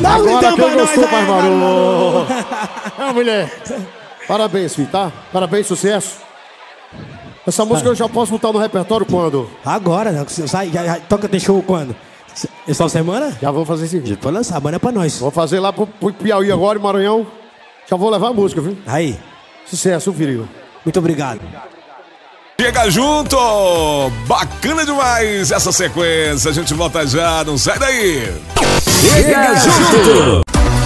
Dá um Agora gritão pra quem nós gostou, aí, pai Maru. É, mulher. Parabéns, filho, tá? Parabéns, sucesso. Essa música eu já posso botar no repertório quando? Agora, sai, toca, tem show quando? Essa semana? Já vou fazer esse vídeo. Pode lançar, manda pra nós. Vou fazer lá pro Piauí agora, em Maranhão. Já vou levar a música, viu? Aí, Sucesso, filho. muito obrigado. Chega junto! Bacana demais essa sequência. A gente volta já, não sai daí! Chega junto!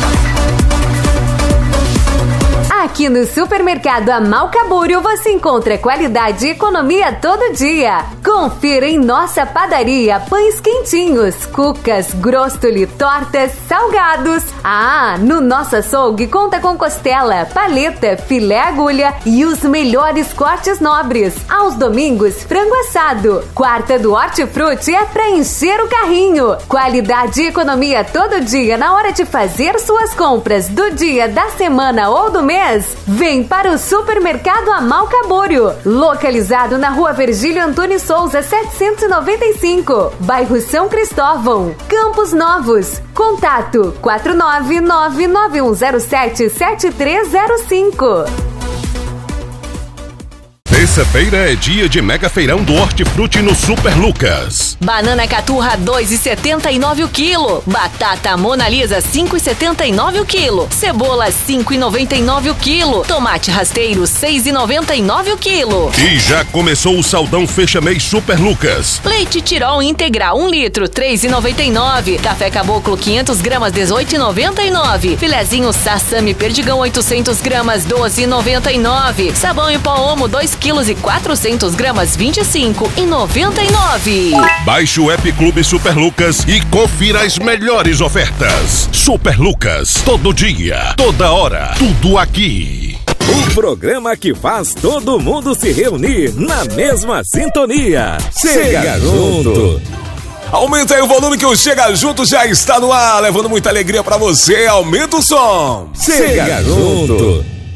Aqui no Supermercado Amalca Búrio você encontra qualidade e economia todo dia. Confira em nossa padaria pães quentinhos, cucas, grostoli, tortas, salgados. Ah, no nosso açougue conta com costela, paleta, filé agulha e os melhores cortes nobres. Aos domingos, frango assado. Quarta do Hortifruti é pra encher o carrinho. Qualidade e economia todo dia na hora de fazer suas compras do dia, da semana ou do mês. Vem para o Supermercado Amalca Búrio, localizado na Rua Virgílio Antônio Souza, 795, bairro São Cristóvão, Campos Novos. Contato 499-9107-7305. Terça-feira é dia de mega feirão do Hortifruti no Super Lucas. Banana caturra 2,79 o quilo. Batata Mona Lisa 5,79 o quilo. Cebola 5,99 o quilo. Tomate rasteiro 6,99 o quilo. E já começou o saldão fecha-mês Super Lucas. Leite Tirol integral 1 litro 3,99. Café Caboclo 500 gramas 18,99. Filezinho Sassami Perdigão 800 gramas 12,99. Sabão em pó Omo 2 quilos e 400 gramas 25,99. Baixe o app Clube Super Lucas e confira as melhores ofertas. Super Lucas, todo dia, toda hora, tudo aqui. O programa que faz todo mundo se reunir na mesma sintonia. Chega junto! Aumenta aí o volume que o Chega Junto já está no ar, levando muita alegria pra você. Aumenta o som. Chega junto!